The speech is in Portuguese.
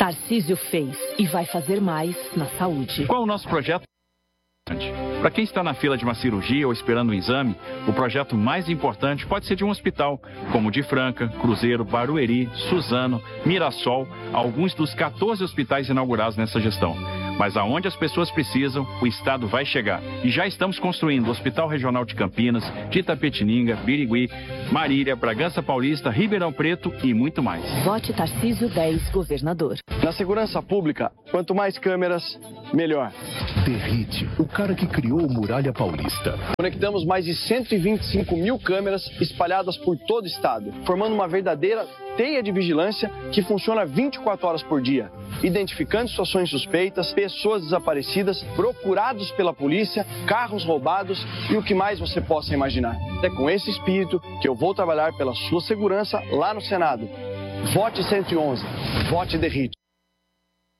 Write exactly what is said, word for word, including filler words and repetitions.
Tarcísio fez e vai fazer mais na saúde. Qual o nosso projeto? Para quem está na fila de uma cirurgia ou esperando um exame, o projeto mais importante pode ser de um hospital, como o de Franca, Cruzeiro, Barueri, Suzano, Mirassol, alguns dos quatorze hospitais inaugurados nessa gestão. Mas aonde as pessoas precisam, o Estado vai chegar. E já estamos construindo o Hospital Regional de Campinas, de Itapetininga, Birigui, Marília, Bragança Paulista, Ribeirão Preto e muito mais. Vote Tarcísio dez, governador. Na segurança pública, quanto mais câmeras, melhor. Derrite, o cara que criou o Muralha Paulista. Conectamos mais de cento e vinte e cinco mil câmeras espalhadas por todo o estado, formando uma verdadeira teia de vigilância que funciona vinte e quatro horas por dia, identificando situações suspeitas, pessoas desaparecidas, procurados pela polícia, carros roubados e o que mais você possa imaginar. É com esse espírito que eu vou trabalhar pela sua segurança lá no Senado. Vote cento e onze. Vote Derrite.